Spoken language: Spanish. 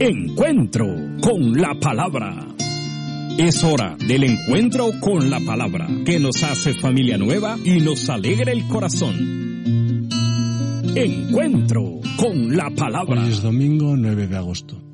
Encuentro con la palabra. Es hora del encuentro con la palabra, que nos hace familia nueva y nos alegra el corazón. Encuentro con la palabra. Hoy es domingo 9 de agosto.